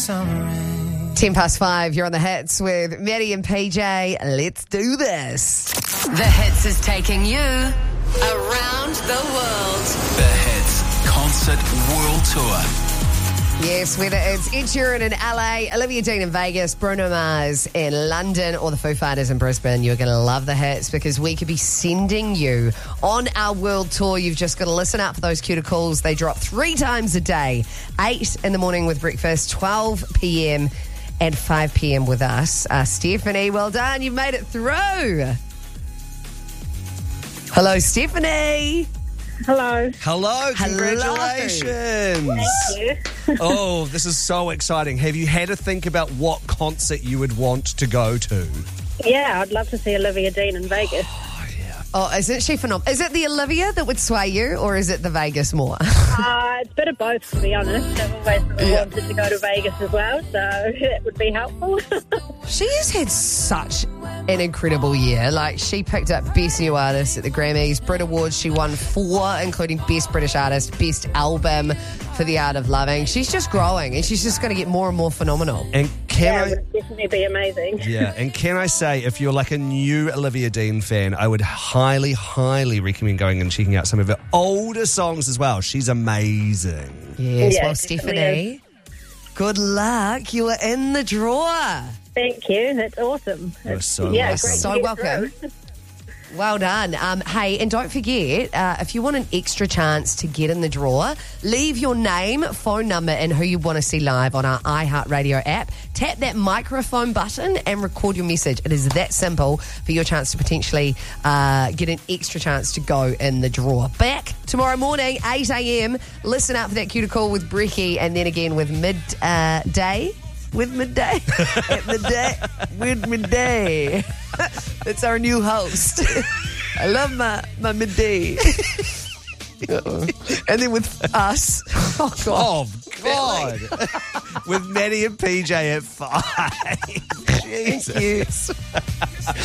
5:10, you're on the hits with Maddie and PJ. Let's do this. The Hits is taking you around the world. The Hits Concert World Tour. Yes, whether it's Ed Sheeran in LA, Olivia Dean in Vegas, Bruno Mars in London, or the Foo Fighters in Brisbane, you're going to love the hits because we could be sending you on our world tour. You've just got to listen out for those cue calls. They drop 3 times a day, 8 in the morning with breakfast, 12 p.m. and 5 p.m. with us. Stephanie, well done. You've made it through. Hello, Stephanie. Hello. Hello, congratulations. Thank you. Oh, this is so exciting. Have you had to think about what concert you would want to go to? Yeah, I'd love to see Olivia Dean in Vegas. Oh, isn't she phenomenal? Is it the Olivia that would sway you, or is it the Vegas more? It's a bit of both, to be honest. I've always wanted to go to Vegas as well, so that would be helpful. She has had such an incredible year. Like, she picked up Best New Artist at the Grammys, Brit Awards. She won 4, including Best British Artist, Best Album for The Art of Loving. She's just growing, and she's just going to get more and more phenomenal. And It would definitely be amazing. Yeah, and can I say, if you're like a new Olivia Dean fan, I would highly, highly recommend going and checking out some of her older songs as well. She's amazing. Yes, Yeah, well, it Stephanie, good luck. You are in the draw. Thank you. That's awesome. You're so yeah, welcome. great So to get welcome. through. Well done. Hey, and don't forget, if you want an extra chance to get in the draw, leave your name, phone number, and who you want to see live on our iHeartRadio app. Tap that microphone button and record your message. It is that simple for your chance to potentially get an extra chance to go in the draw. Back tomorrow morning, 8 a.m. Listen out for that cue to call with Brecky, and then again with midday. With midday. At midday. With midday. It's our new host. I love my midday. And then with us. Oh, God. Oh, God. With Maddie and PJ at 5. Jesus. Thank you.